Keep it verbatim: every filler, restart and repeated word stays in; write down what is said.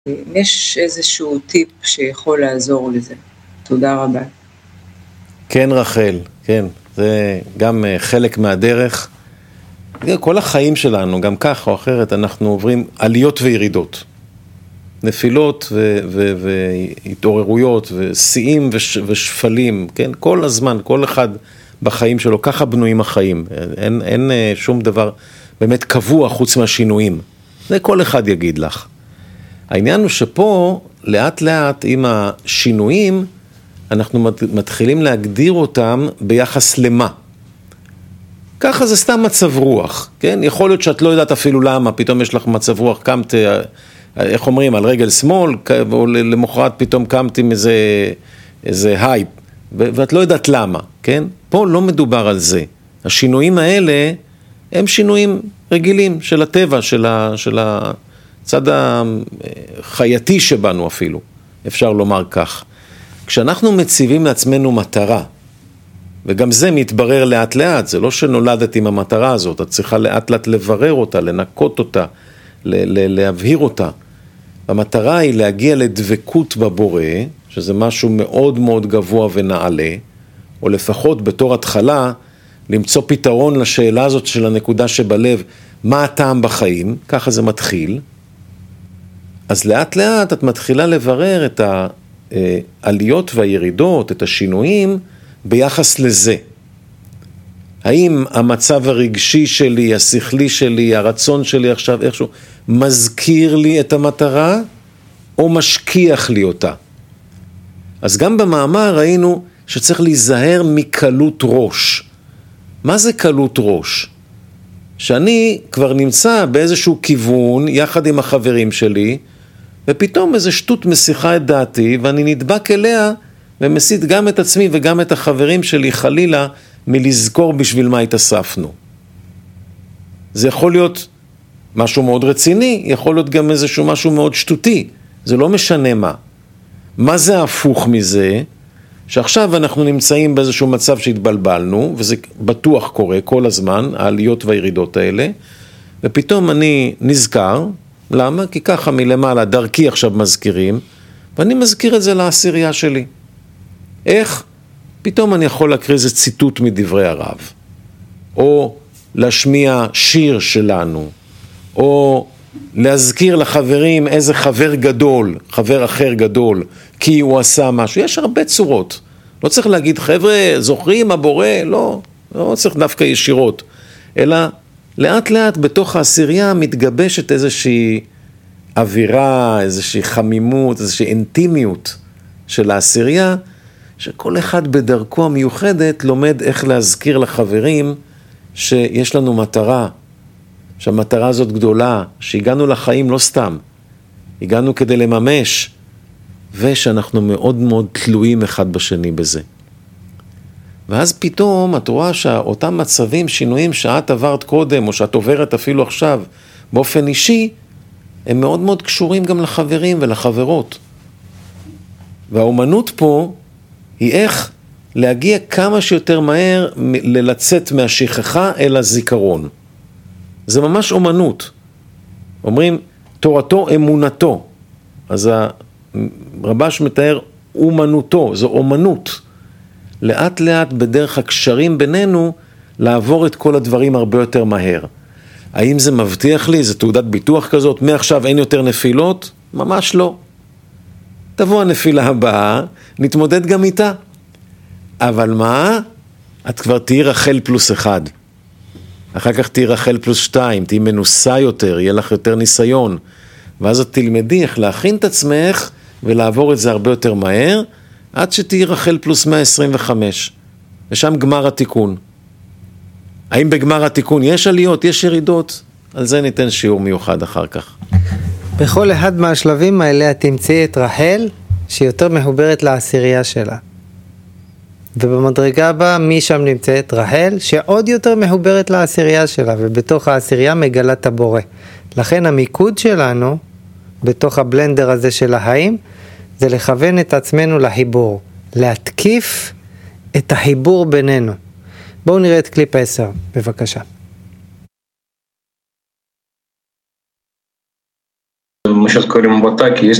יש איזשהו טיפ שיכול לעזור לזה. תודה רבה. כן רחל, כן, זה גם חלק מהדרך. כל החיים שלנו, גם כך או אחרת, אנחנו עוברים עליות וירידות. נפילות והתעוררויות ושיאים ושפלים, כן? כל הזמן, כל אחד בחיים שלו, ככה בנויים החיים. אין, אין שום דבר באמת קבוע חוץ מהשינויים. זה כל אחד יגיד לך. העניין הוא שפה, לאט לאט עם השינויים, אנחנו מתחילים להגדיר אותם ביחס למה. ככה זה סתם מצב רוח, כן? יכול להיות שאת לא יודעת אפילו למה, פתאום יש לך מצב רוח, קמת, איך אומרים, על רגל שמאל, או למחרת פתאום קמת עם איזה, איזה הייפ, ואת לא יודעת למה, כן? פה לא מדובר על זה. השינויים האלה הם שינויים רגילים של הטבע, של, ה, של הצד החייתי שבנו אפילו, אפשר לומר כך. כשאנחנו מציבים לעצמנו מטרה, וגם זה מתברר לאט לאט, זה לא שנולדת עם המטרה הזאת, את צריכה לאט לאט לברר אותה, לנקות אותה, להבהיר אותה. המטרה היא להגיע לדבקות בבורא, שזה משהו מאוד מאוד גבוה ונעלה, או לפחות בתור התחלה, למצוא פתרון לשאלה הזאת של הנקודה שבלב, מה הטעם בחיים, ככה זה מתחיל. אז לאט לאט את מתחילה לברר את העליות והירידות, את השינויים, ביחס לזה. האם המצב הרגשי שלי, השכלי שלי, הרצון שלי עכשיו איכשהו, מזכיר לי את המטרה, או משכיח לי אותה? אז גם במאמר ראינו שצריך להיזהר מקלות ראש. מה זה קלות ראש? שאני כבר נמצא באיזשהו כיוון, יחד עם החברים שלי, ופתאום איזו שטות מסיחה את דעתי, ואני נדבק אליה, ומסית גם את עצמי וגם את החברים שלי חלילה מלזכור בשביל מה התאספנו. זה יכול להיות משהו מאוד רציני, יכול להיות גם איזשהו משהו מאוד שטותי, זה לא משנה מה. מה זה הפוך מזה? שעכשיו אנחנו נמצאים באיזשהו מצב שהתבלבלנו, וזה בטוח קורה כל הזמן, העליות והירידות האלה, ופתאום אני נזכר, למה? כי ככה מלמעלה דרכי עכשיו מזכירים, ואני מזכיר את זה לעשירייה שלי. איך? פתאום אני יכול להקריא איזה ציטוט מדברי הרב, או להשמיע שיר שלנו, או להזכיר לחברים איזה חבר גדול, חבר אחר גדול, כי הוא עשה משהו. יש הרבה צורות. לא צריך להגיד, חבר'ה, זוכרים הבורא? לא, לא צריך דווקא ישירות. אלא לאט לאט בתוך העשירייה מתגבשת איזושהי אווירה, איזושהי חמימות, איזושהי אינטימיות של העשירייה, שכל אחד בדרכו המיוחדת לומד איך להזכיר לחברים שיש לנו מטרה, שהמטרה הזאת גדולה, שהגענו לחיים לא סתם, הגענו כדי לממש, ושאנחנו מאוד מאוד תלויים אחד בשני בזה. ואז פתאום את רואה שאותם מצבים, שינויים שאת עברת קודם, או שאת עוברת אפילו עכשיו, באופן אישי, הם מאוד מאוד קשורים גם לחברים ולחברות. והאומנות פה, היא איך להגיע כמה שיותר מהר ללצאת מהשכחה אל הזיכרון. זה ממש אומנות. אומרים, תורתו אמונתו. אז הרבש מתאר אומנותו, זו אומנות. לאט לאט בדרך הקשרים בינינו, לעבור את כל הדברים הרבה יותר מהר. האם זה מבטיח לי, זה תעודת ביטוח כזאת, מעכשיו אין יותר נפילות? ממש לא. תבוא הנפילה הבאה, נתמודד גם איתה. אבל מה? את כבר תהי רחל פלוס אחד. אחר כך תהי רחל פלוס שתיים, תהי מנוסה יותר, יהיה לך יותר ניסיון. ואז את תלמדי איך להכין את עצמך ולעבור את זה הרבה יותר מהר, עד שתהי רחל פלוס מאה עשרים וחמש. ושם גמר התיקון. האם בגמר התיקון יש עליות, יש ירידות? על זה ניתן שיעור מיוחד אחר כך. בכל אחד מהשלבים האלה את תמצאי את רחל שהיא יותר מחוברת לעשירייה שלה. ובמדרגה הבאה משם נמצאת רחל שעוד יותר מחוברת לעשירייה שלה, ובתוך העשירייה מגלה את הבורא. לכן המיקוד שלנו בתוך הבלנדר הזה של החיים זה לכוון את עצמנו לחיבור, להתקיף את החיבור בינינו. בואו נראה את קליפ עשר, בבקשה. сейчас говорим об атаке, есть